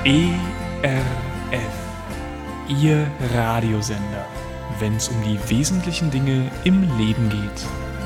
ERF, Ihr Radiosender, wenn es um die wesentlichen Dinge im Leben geht.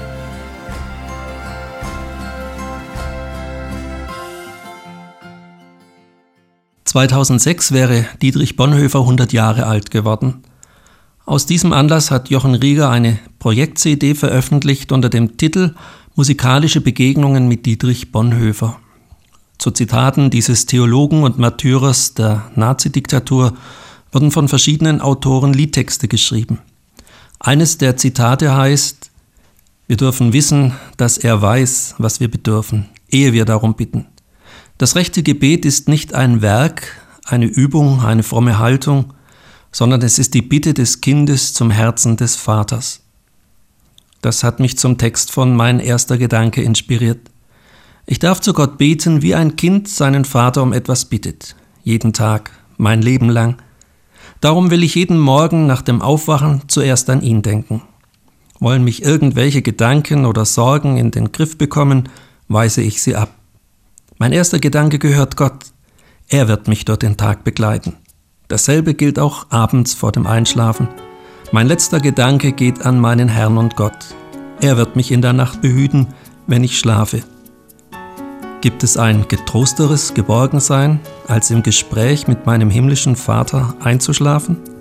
(2006) wäre Dietrich Bonhoeffer 100 Jahre alt geworden. Aus diesem Anlass hat Jochen Rieger eine Projekt-CD veröffentlicht unter dem Titel »Musikalische Begegnungen mit Dietrich Bonhoeffer«. Zu Zitaten dieses Theologen und Märtyrers der Nazidiktatur wurden von verschiedenen Autoren Liedtexte geschrieben. Eines der Zitate heißt: »Wir dürfen wissen, dass er weiß, was wir bedürfen, ehe wir darum bitten. Das rechte Gebet ist nicht ein Werk, eine Übung, eine fromme Haltung, sondern es ist die Bitte des Kindes zum Herzen des Vaters.« Das hat mich zum Text von Mein erster Gedanke inspiriert. Ich darf zu Gott beten, wie ein Kind seinen Vater um etwas bittet. Jeden Tag, mein Leben lang. Darum will ich jeden Morgen nach dem Aufwachen zuerst an ihn denken. Wollen mich irgendwelche Gedanken oder Sorgen in den Griff bekommen, weise ich sie ab. Mein erster Gedanke gehört Gott. Er wird mich durch den Tag begleiten. Dasselbe gilt auch abends vor dem Einschlafen. Mein letzter Gedanke geht an meinen Herrn und Gott. Er wird mich in der Nacht behüten, wenn ich schlafe. Gibt es ein getrosteres Geborgensein, als im Gespräch mit meinem himmlischen Vater einzuschlafen?